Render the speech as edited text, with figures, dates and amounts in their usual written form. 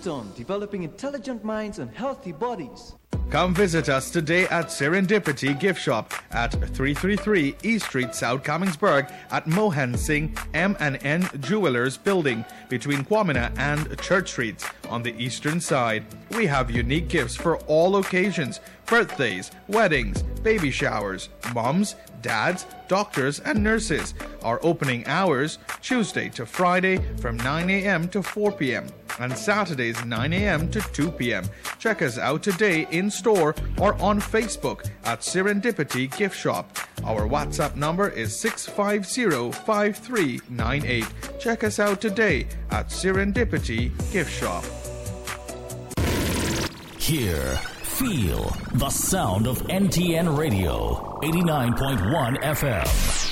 Bluestone, developing intelligent minds and healthy bodies. Come visit us today at Serendipity Gift Shop at 333 East Street, South Commingsburg at Mohan Singh M&N Jewelers Building between Kwamina and Church Streets on the eastern side. We have unique gifts for all occasions: birthdays, weddings, baby showers, moms, dads, doctors, and nurses. Our opening hours, Tuesday to Friday from 9 a.m. to 4 p.m. and Saturdays 9 a.m. to 2 p.m. Check us out today in store or on Facebook at Serendipity Gift Shop. Our WhatsApp number is 650-5398. Check us out today at Serendipity Gift Shop. Hear, feel the sound of NTN Radio, 89.1 FM.